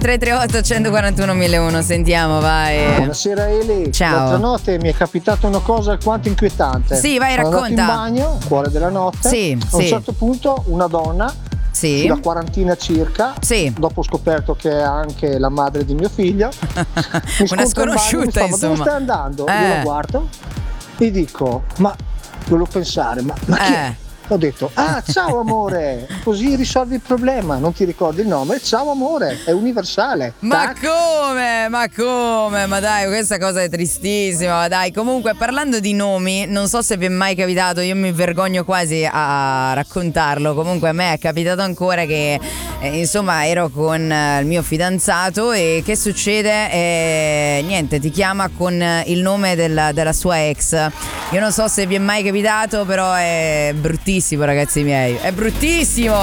338 141 1001. Sentiamo, vai. Buonasera Eli. Ciao. L'altra notte mi è capitata una cosa alquanto inquietante. Sì, vai, Sono racconta. andato in bagno, cuore della notte. Sì, A un sì. certo punto una donna, Sì. sulla quarantina circa, Sì. dopo ho scoperto che è anche la madre di mio figlio, mi Una scontra in bagno, sconosciuta, mi fa, ma insomma. dove stai andando? Io la guardo e dico, ma volevo pensare, ma chi è? Ho detto, ciao amore, così risolvi il problema, non ti ricordi il nome? Ciao amore, è universale. Ma Tac. come? Ma dai, questa cosa è tristissima. Dai, comunque, parlando di nomi, non so se vi è mai capitato, io mi vergogno quasi a raccontarlo. Comunque a me è capitato ancora che insomma ero con il mio fidanzato e che succede? Niente, ti chiama con il nome della sua ex. Io non so se vi è mai capitato, però è bruttissimo, ragazzi miei, è bruttissimo.